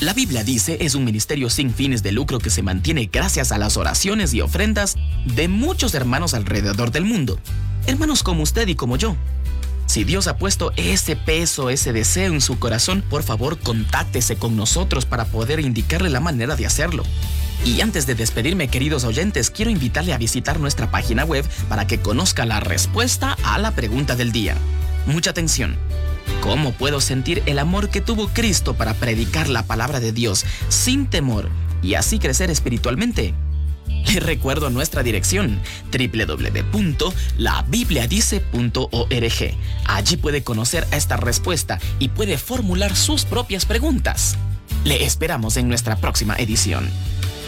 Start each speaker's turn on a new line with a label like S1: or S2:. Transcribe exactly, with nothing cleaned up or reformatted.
S1: La Biblia dice es un ministerio sin fines de lucro que se mantiene gracias a las oraciones y ofrendas de muchos hermanos alrededor del mundo. Hermanos como usted y como yo. Si Dios ha puesto ese peso, ese deseo en su corazón, por favor, contáctese con nosotros para poder indicarle la manera de hacerlo. Y antes de despedirme, queridos oyentes, quiero invitarle a visitar nuestra página web para que conozca la respuesta a la pregunta del día. Mucha atención. ¿Cómo puedo sentir el amor que tuvo Cristo para predicar la palabra de Dios sin temor y así crecer espiritualmente? Les recuerdo nuestra dirección, doble u doble u doble u punto la biblia dice punto org. Allí puede conocer esta respuesta y puede formular sus propias preguntas. Le esperamos en nuestra próxima edición.